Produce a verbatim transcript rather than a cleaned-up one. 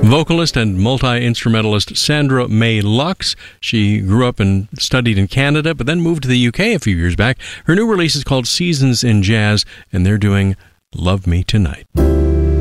Vocalist and multi-instrumentalist Sandra May Lux. She grew up and studied in Canada, but then moved to the U K a few years back. Her new release is called Seasons in Jazz, and they're doing Love Me Tonight.